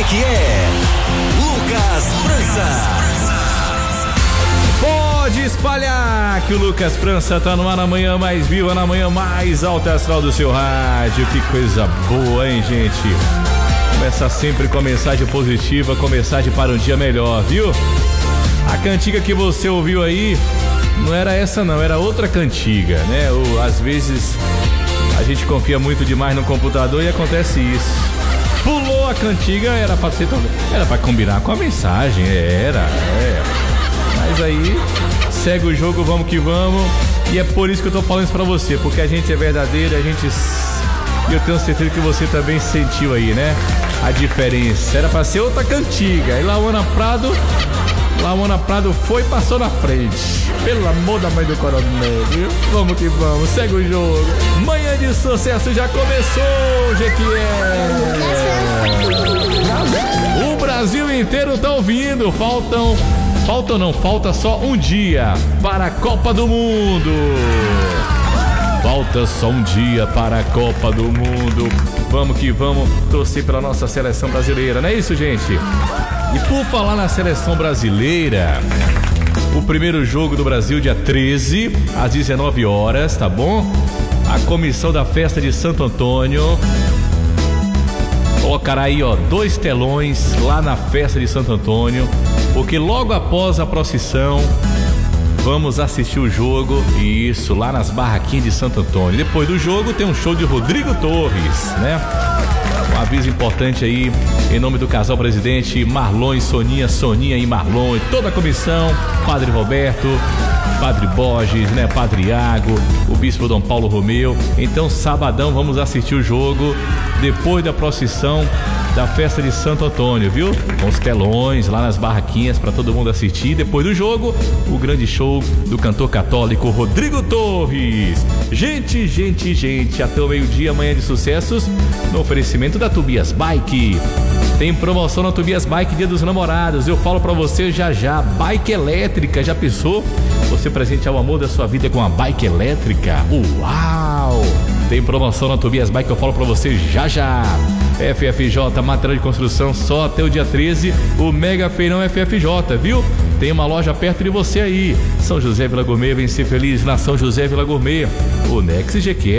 Jequié, Lucas França. Pode espalhar que o Lucas França tá no ar na manhã mais viva, na manhã mais alta astral do seu rádio. Que coisa boa, hein, gente? Começar sempre com a mensagem positiva, com mensagem para um dia melhor, viu? A cantiga que você ouviu aí não era essa não, era outra cantiga, né? Às vezes a gente confia muito demais no computador e acontece isso. Pulou a cantiga, era pra combinar com a mensagem, Mas aí, segue o jogo, vamos que vamos. E é por isso que eu tô falando isso pra você, porque a gente é verdadeiro, e eu tenho certeza que você também sentiu aí, né? A diferença. Era pra ser outra cantiga. Aí Lauana Prado foi e passou na frente. Pelo amor da mãe do coronel, viu? Vamos que vamos, segue o jogo. Manhã de sucesso já começou, Jequié. O Brasil inteiro tá ouvindo. Falta só um dia para a Copa do Mundo. Falta só um dia para a Copa do Mundo. Vamos que vamos torcer pela nossa seleção brasileira, não é isso, gente? E por falar na seleção brasileira, o primeiro jogo do Brasil dia 13, às 19 horas, tá bom? A comissão da festa de Santo Antônio colocará aí, 2 telões lá na festa de Santo Antônio, porque logo após a procissão vamos assistir o jogo, isso, lá nas barraquinhas de Santo Antônio. Depois do jogo tem um show de Rodrigo Torres, né? Um aviso importante aí, em nome do casal presidente Marlon e Soninha e Marlon e toda a comissão, Padre Roberto, Padre Borges, né? Padre Iago, o Bispo Dom Paulo Romeu. Então, sabadão, vamos assistir o jogo depois da procissão da festa de Santo Antônio, viu? Com os telões lá nas barraquinhas para todo mundo assistir. Depois do jogo, o grande show do cantor católico Rodrigo Torres. Gente, até o meio-dia, manhã de sucessos, no oferecimento da Tobias Bike. Tem promoção na Tobias Bike, Dia dos Namorados. Eu falo pra você já, bike elétrica. Já pensou? Você presentear o amor da sua vida com uma bike elétrica? Uau! Tem promoção na Tobias Bike, eu falo pra você já. FFJ, material de construção, só até o dia 13, o Mega Feirão FFJ, viu? Tem uma loja perto de você aí. São José Vila Gourmet, vem ser feliz na São José Vila Gourmet. O Nex Jequié.